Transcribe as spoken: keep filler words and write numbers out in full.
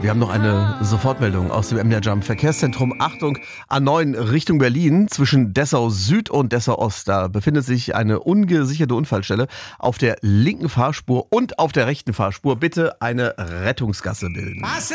Wir haben noch eine Sofortmeldung aus dem M D R Jump Verkehrszentrum. Achtung, A neun Richtung Berlin zwischen Dessau Süd und Dessau Ost. Da befindet sich eine ungesicherte Unfallstelle auf der linken Fahrspur und auf der rechten Fahrspur. Bitte eine Rettungsgasse bilden.